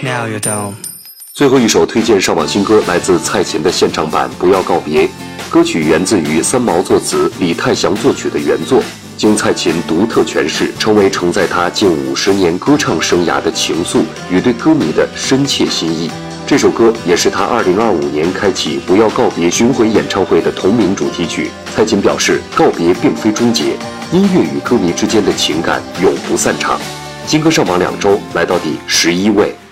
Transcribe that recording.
Now you don't。 最后一首推荐上榜新歌来自蔡琴的现场版《不要告别》，歌曲源自于三毛作词、李泰祥作曲的原作，经蔡琴独特诠释，成为承载她近50年歌唱生涯的情愫与对歌迷的深切心意。这首歌也是她2025年开启《不要告别》巡回演唱会的同名主题曲。蔡琴表示，告别并非终结，音乐与歌迷之间的情感永不散场。新歌上榜2周，来到第11位。